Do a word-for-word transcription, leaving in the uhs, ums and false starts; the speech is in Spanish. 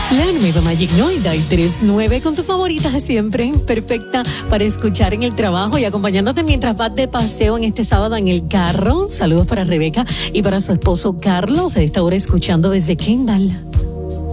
La nueva Magic Noida y tres nueve con tus favoritas de siempre, perfecta para escuchar en el trabajo y acompañándote mientras vas de paseo en este sábado en el carro. Saludos para Rebeca y para su esposo Carlos, a esta hora escuchando desde Kendall.